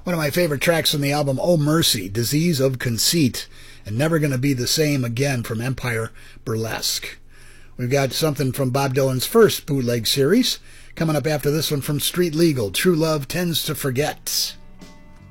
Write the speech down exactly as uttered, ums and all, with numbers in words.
One of my favorite tracks from the album, Oh Mercy, Disease of Conceit, and Never Gonna Be the Same Again from Empire Burlesque. We've got something from Bob Dylan's first bootleg series. Coming up after this one from Street Legal, True Love Tends to Forget.